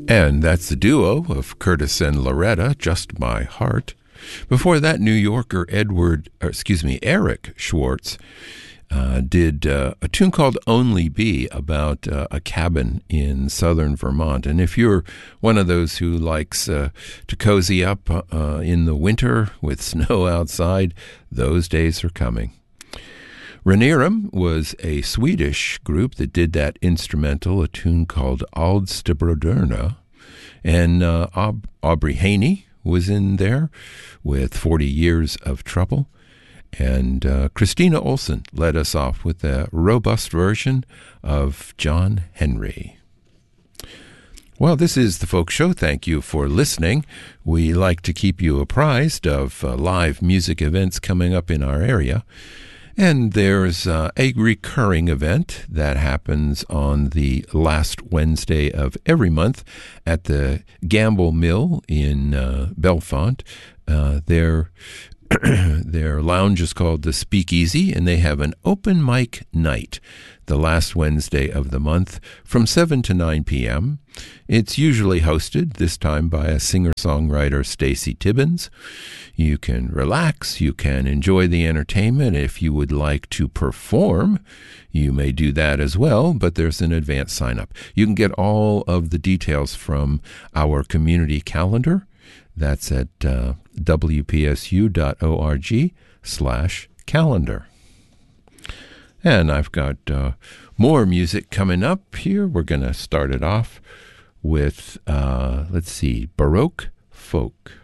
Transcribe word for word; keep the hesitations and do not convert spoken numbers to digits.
And that's the duo of Curtis and Loretta, Just My Heart. Before that, New Yorker Edward, or excuse me, Eric Schwartz uh, did uh, a tune called Only Be about uh, a cabin in southern Vermont. And if you're one of those who likes uh, to cozy up uh, in the winter with snow outside, those days are coming. Renierum was a Swedish group that did that instrumental, a tune called Aldstabroderna, and uh, Aub- Aubrey Haney was in there with forty years of Trouble, and uh, Christina Olson led us off with a robust version of John Henry. Well, this is the Folk Show. Thank you for listening. We like to keep you apprised of uh, live music events coming up in our area. And there's uh, a recurring event that happens on the last Wednesday of every month at the Gamble Mill in uh, Bellefonte. Uh, their, their lounge is called the Speakeasy, and they have an open mic night the last Wednesday of the month from seven to nine p.m. It's usually hosted, this time by a singer-songwriter, Stacy Tibbins. You can relax, you can enjoy the entertainment. If you would like to perform, you may do that as well, but there's an advance sign-up. You can get all of the details from our community calendar. That's at uh, w p s u dot org slash calendar. And I've got uh, more music coming up here. We're going to start it off with, uh, let's see, Baroque Folk.